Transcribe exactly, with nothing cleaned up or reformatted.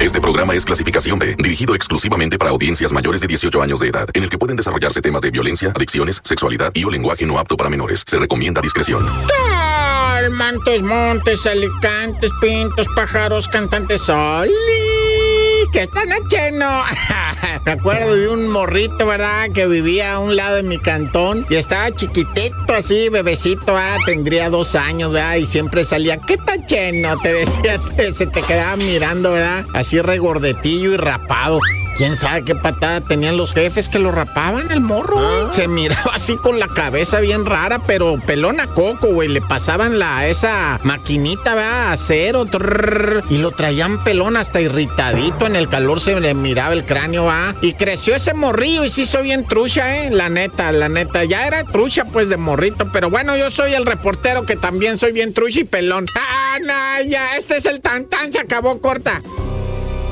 Este programa es clasificación B, dirigido exclusivamente para audiencias mayores de dieciocho años de edad, en el que pueden desarrollarse temas de violencia, adicciones, sexualidad y o lenguaje no apto para menores. Se recomienda discreción. Montes, montes, alicantes, pintos, pájaros, cantantes, sol. ¡Qué tan lleno! Me acuerdo de un morrito, ¿verdad? Que vivía a un lado de mi cantón y estaba chiquitito así, bebecito, ¿verdad? Tendría dos años, ¿verdad? Y siempre salía, ¿qué tan lleno? Te decía, te, se te quedaba mirando, ¿verdad? Así regordetillo y rapado. ¿Quién sabe qué patada tenían los jefes que lo rapaban el morro, güey? ¿Ah? Se miraba así con la cabeza bien rara, pero pelón a coco, güey. Le pasaban la, esa maquinita, ¿verdad? Acero, trrr, y lo traían pelón hasta irritadito. En el calor se le miraba el cráneo, ¿verdad? Y creció ese morrillo y se hizo bien trucha, ¿eh? La neta, la neta. Ya era trucha, pues, de morrito. Pero bueno, yo soy el reportero que también soy bien trucha y pelón. ¡Ah, no! Ya, este es el tan tan, se acabó, corta.